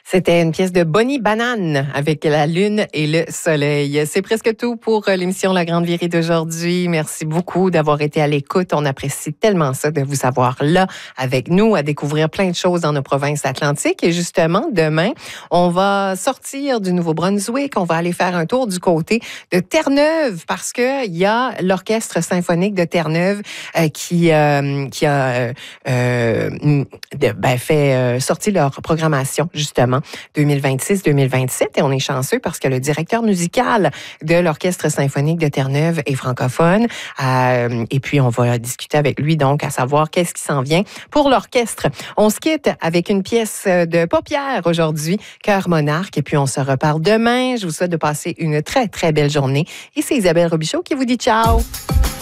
C'était une pièce de Bonnie Banane avec la lune et le soleil. C'est presque tout pour l'émission La Grande Virée d'aujourd'hui. Merci beaucoup d'avoir été à l'écoute. On apprécie tellement ça de vous avoir là avec nous à découvrir plein de choses dans nos provinces atlantiques. Et justement, demain, on va sortir du Nouveau-Brunswick. On va aller faire un tour du côté de Terre-Neuve parce que il y a l'Orchestre symphonique de Terre-Neuve qui a fait sortir leur programmation justement 2026-2027 et on est chanceux parce que le directeur musical de l'Orchestre symphonique de Terre-Neuve est francophone et puis on va discuter avec lui donc à savoir qu'est-ce qui s'en vient pour l'orchestre. On se quitte avec une pièce de paupières aujourd'hui, Cœur Monarque, et puis on se reparle demain. Je vous souhaite de passer une très très belle journée et c'est Isabelle Robichaud qui vous dit ciao.